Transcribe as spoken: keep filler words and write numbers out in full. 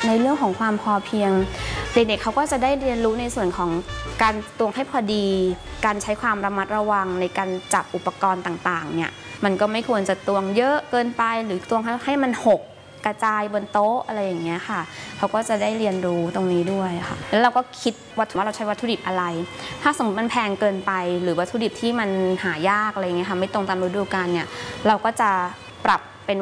ในเรื่องของความพอเพียงเด็กๆเขาก็จะได้เรียนรู้ในส่วนของการตวงให้พอดีการใช้ความระมัดระวังในการจับอุปกรณ์ต่างๆเนี่ยมันก็ไม่ควรจะตวงเยอะเกินไปหรือตวงให้มันหกกระจายบนโต๊ะอะไรอย่างเงี้ยค่ะเขาก็จะได้เรียนรู้ตรงนี้ด้วยค่ะแล้วเราก็คิดว่าเราใช้วัตถุดิบอะไรถ้าสมมติมันแพงเกินไปหรือวัตถุดิบที่มันหายากอะไรเงี้ยค่ะไม่ตรงตามฤดูกาลเนี่ยเราก็จะ